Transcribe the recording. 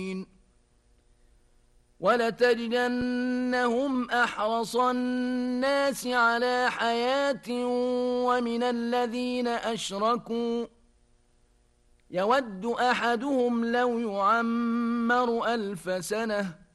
ولتجدنهم أحرص الناس على حياة ومن الذين أشركوا يود أحدهم لو يعمر 1000 سنة